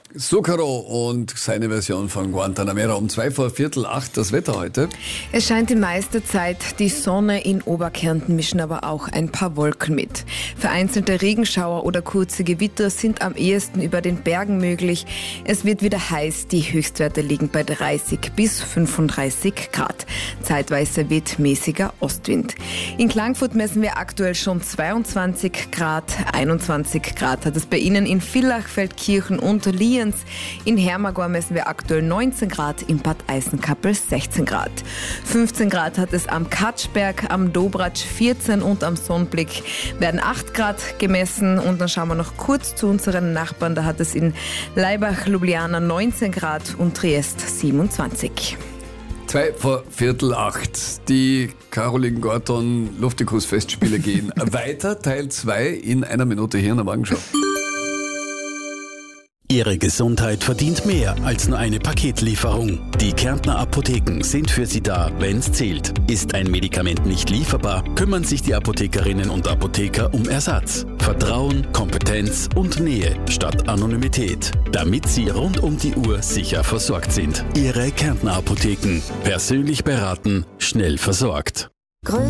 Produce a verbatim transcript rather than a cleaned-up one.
Zucchero und seine Version von Guantanamera um zwei vor Viertel acht. Das Wetter heute. Es scheint die meiste Zeit die Sonne in Oberkärnten, mischen aber auch ein paar Wolken mit. Vereinzelte Regenschauer oder kurze Gewitter sind am ehesten über den Bergen möglich. Es wird wieder heiß, die Höchstwerte liegen bei dreißig bis fünfunddreißig Grad. Zeitweise weht mäßiger Ostwind. In Klagenfurt messen wir aktuell schon zweiundzwanzig Grad, einundzwanzig Grad hat es bei Ihnen in Villach, Feldkirchen und Lienz. In Hermagor messen wir aktuell neunzehn Grad, in Bad Eisenkappel sechzehn Grad. fünfzehn Grad hat es am Katschberg, am Dobratsch vierzehn und am Sonnblick werden acht Grad gemessen. Und dann schauen wir noch kurz zu unseren Nachbarn. Da hat es in Laibach, Ljubljana neunzehn Grad und Triest siebenundzwanzig. Zwei vor Viertel acht. Die Caroline Gordon Luftikus-Festspiele gehen weiter. Teil zwei in einer Minute hier in der Morgenschau. Ihre Gesundheit verdient mehr als nur eine Paketlieferung. Die Kärntner Apotheken sind für Sie da, wenn's zählt. Ist ein Medikament nicht lieferbar, kümmern sich die Apothekerinnen und Apotheker um Ersatz. Vertrauen, Kompetenz und Nähe statt Anonymität, damit Sie rund um die Uhr sicher versorgt sind. Ihre Kärntner Apotheken. Persönlich beraten, schnell versorgt.